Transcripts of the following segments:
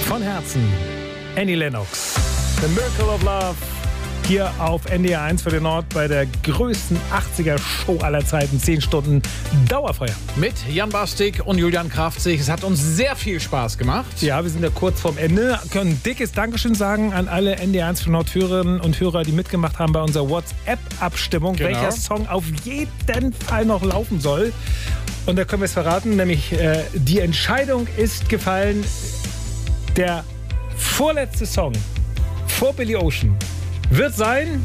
Von Herzen, Annie Lennox. The Miracle of Love. Hier auf NDR 1 für den Nord bei der größten 80er-Show aller Zeiten. 10 Stunden Dauerfeuer. Mit Jan Bastik und Julian Kraftzig. Es hat uns sehr viel Spaß gemacht. Ja, wir sind ja kurz vorm Ende. Wir können ein dickes Dankeschön sagen an alle NDR 1 für Nord-Hörerinnen und Hörer, die mitgemacht haben bei unserer WhatsApp-Abstimmung, welcher Song auf jeden Fall noch laufen soll. Und da können wir es verraten, nämlich die Entscheidung ist gefallen. Der vorletzte Song vor Billy Ocean wird sein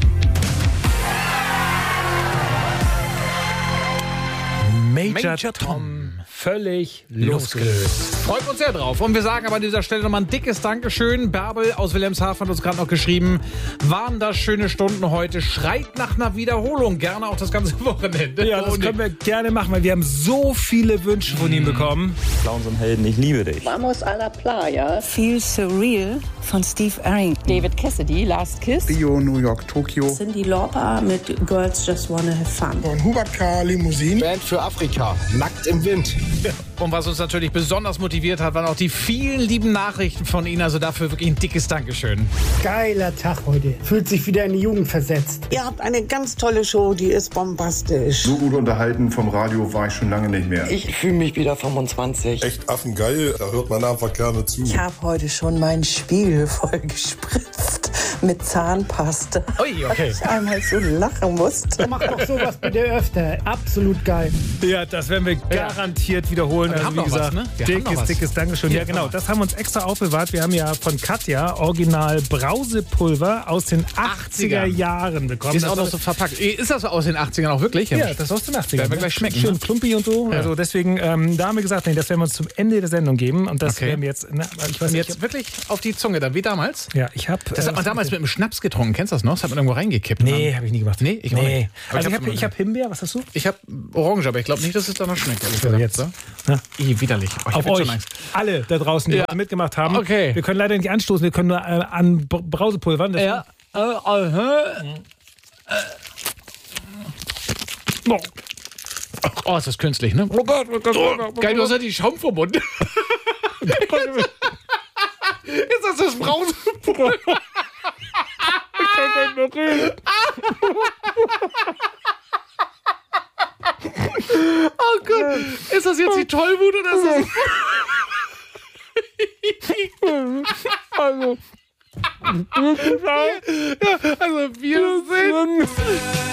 Major Tom. Völlig losgelöst. Freut uns sehr drauf. Und wir sagen aber an dieser Stelle nochmal ein dickes Dankeschön. Bärbel aus Wilhelmshaven hat uns gerade noch geschrieben, waren das schöne Stunden heute. Schreit nach einer Wiederholung. Gerne auch das ganze Wochenende. Ja, das können wir gerne machen, weil wir haben so viele Wünsche von ihm bekommen. Clowns und Helden, ich liebe dich. Vamos a la playa. Feel Surreal von Steve Arrington. David Cassidy, Last Kiss. Bio, New York, Tokio. Cyndi Lauper mit Girls Just Wanna Have Fun. Und Hubert K. Limousine. Band für Afrika, Nackt im Wind. Und was uns natürlich besonders motiviert hat, waren auch die vielen lieben Nachrichten von Ihnen. Also dafür wirklich ein dickes Dankeschön. Geiler Tag heute. Fühlt sich wieder in die Jugend versetzt. Ihr habt eine ganz tolle Show, die ist bombastisch. So gut unterhalten vom Radio war ich schon lange nicht mehr. Ich fühle mich wieder 25. Echt affengeil, da hört man einfach gerne zu. Ich habe heute schon meinen Spiegel voll gespritzt mit Zahnpasta. Ui, okay. Weil ich einmal so lachen musste. Mach doch sowas bitte öfter. Absolut geil. Ja, das werden wir garantiert wiederholen. Wir haben wie noch gesagt, was, ne? dickes Dankeschön. Ja, genau. Das haben wir uns extra aufbewahrt. Wir haben ja von Katja Original Brausepulver aus den 80er Jahren bekommen. Ist auch noch so verpackt. Ist das aus den 80ern auch wirklich? Ja, das ist aus den 80ern. Werden wir gleich schmecken. Schön ne? klumpig und so. Ja. Also deswegen, da haben wir gesagt, nee, das werden wir uns zum Ende der Sendung geben. Und das werden wir jetzt, ich weiß Und nicht, jetzt wirklich auf die Zunge dann, wie damals? ja, ich habe... Das hat man damals mit einem Schnaps getrunken. Kennst du das noch? Das hat man irgendwo reingekippt. Nee, habe ich nie gemacht. Nee, ich auch nicht. Aber Also ich hab Himbeer, was hast du? Ich habe Orange, aber ich glaube nicht, dass es danach schmeckt. So, jetzt. So. Ja. Widerlich. Oh, ich Auf hab jetzt euch, schon Angst. alle da draußen, die heute mitgemacht haben. Okay. Wir können leider nicht anstoßen, wir können nur an Brausepulvern. Ja. Oh, ist das künstlich, ne? Oh Gott, geil, du hast ja die Schaum verbunden. Ist das Brausepulver? Ich kann nicht mehr reden. Oh Gott, ist das jetzt die Tollwut oder ist das... Also wir sind...